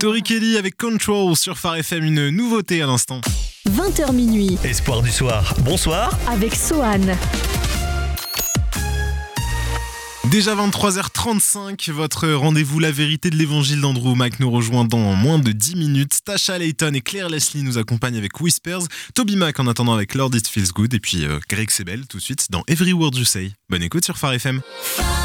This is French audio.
Tori Kelly avec Control sur Phare FM, une nouveauté à l'instant. 20h minuit. Espoir du soir, bonsoir. Avec Sohan. Déjà 23h35, votre rendez-vous La Vérité de l'Évangile d'Andrew Mac nous rejoint dans moins de 10 minutes. Tasha Layton et Claire Leslie nous accompagnent avec Whispers. Toby Mac en attendant avec Lord It Feels Good. Et puis Greg Sebel tout de suite dans Every Word You Say. Bonne écoute sur Phare FM.